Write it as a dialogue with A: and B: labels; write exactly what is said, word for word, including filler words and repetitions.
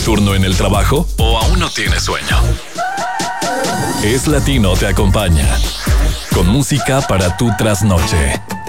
A: turno en el trabajo o aún no tienes sueño? Es Latino te acompaña con música para tu trasnoche.